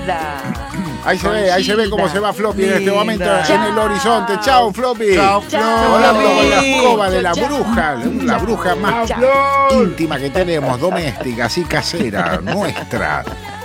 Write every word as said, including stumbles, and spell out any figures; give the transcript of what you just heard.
vida. Ahí se ve, ahí se ve cómo se va Floppy en este momento Linda. en el horizonte. Chao, Floppy. Chao, Chao, Volando Floppy. con la escoba de la Chao. bruja, la bruja más Chao. íntima que tenemos, doméstica, así casera, nuestra.